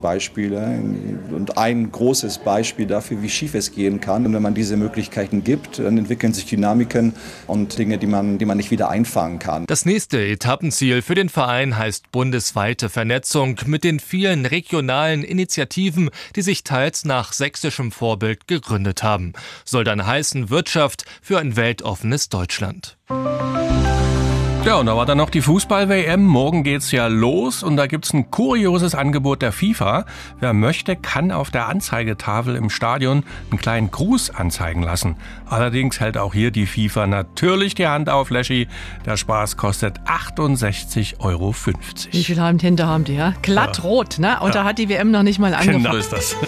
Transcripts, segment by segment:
Beispiele und ein großes Beispiel dafür, wie schief es gehen kann. Und wenn man diese Möglichkeiten gibt, dann entwickeln sich Dynamiken und Dinge, die man nicht wieder einfangen kann. Das nächste Etappenziel für den Verein heißt bundesweite Vernetzung mit den vielen regionalen Initiativen, die sich teils nach sächsischem Vorbild gegründet haben. Soll dann heißen Wirtschaft für ein weltoffenes Deutschland. Ja, und da war dann noch die Fußball-WM. Morgen geht's ja los und da gibt's ein kurioses Angebot der FIFA. Wer möchte, kann auf der Anzeigetafel im Stadion einen kleinen Gruß anzeigen lassen. Allerdings hält auch hier die FIFA natürlich die Hand auf, Leschi. Der Spaß kostet 68,50 €. Wie viel Hände haben die, ja? Glattrot, ne? Und da hat die WM noch nicht mal angefangen. Genau ist das.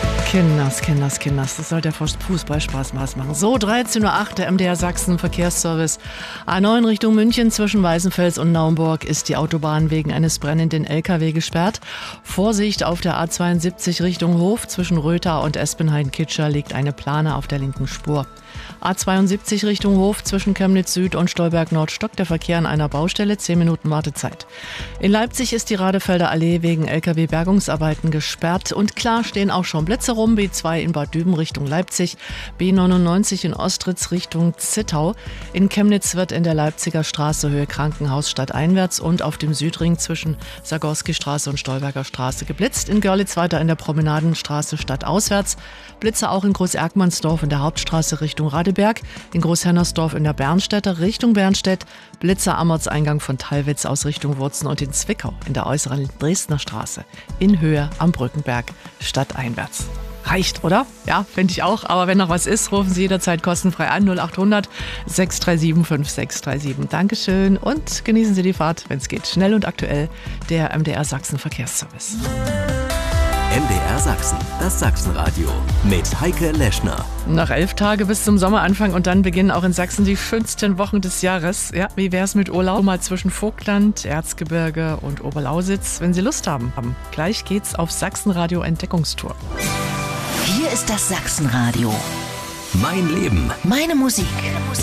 Kinders. Das soll der Fußball Spaß machen. So, 13:08 Uhr, der MDR Sachsen Verkehrsservice. A9 Richtung München zwischen Weißenfels und Naumburg ist die Autobahn wegen eines brennenden LKW gesperrt. Vorsicht auf der A72 Richtung Hof zwischen Rötha und Espenhain-Kitscher liegt eine Plane auf der linken Spur. A72 Richtung Hof zwischen Chemnitz Süd und Stolberg Nord stockt der Verkehr an einer Baustelle, 10 Minuten Wartezeit. In Leipzig ist die Radefelder Allee wegen LKW-Bergungsarbeiten gesperrt und klar stehen auch schon Blitze rum, B2 in Bad Düben Richtung Leipzig, B99 in Ostritz Richtung Zittau. In Chemnitz wird in der Leipziger Straße Höhe Krankenhaus stadteinwärts und auf dem Südring zwischen Sagorski-Straße und Stolberger Straße geblitzt. In Görlitz weiter in der Promenadenstraße stadtauswärts. Blitze auch in Groß-Erkmannsdorf in der Hauptstraße Richtung Radeberg, in Großhennersdorf in der Bernstädter Richtung Bernstedt, Blitzer am Ortseingang von Thalwitz aus Richtung Wurzen und in Zwickau in der äußeren Dresdner Straße, in Höhe am Brückenberg stadteinwärts. Reicht, oder? Ja, finde ich auch. Aber wenn noch was ist, rufen Sie jederzeit kostenfrei an 0800 637 5637. Dankeschön und genießen Sie die Fahrt, wenn es geht. Schnell und aktuell, der MDR Sachsen Verkehrsservice. MDR Sachsen, das Sachsenradio mit Heike Leschner. Noch 11 Tage bis zum Sommeranfang und dann beginnen auch in Sachsen die schönsten Wochen des Jahres. Ja, wie wär's mit Urlaub? Mal zwischen Vogtland, Erzgebirge und Oberlausitz, wenn Sie Lust haben. Gleich geht's auf Sachsenradio Entdeckungstour. Hier ist das Sachsenradio. Mein Leben. Meine Musik.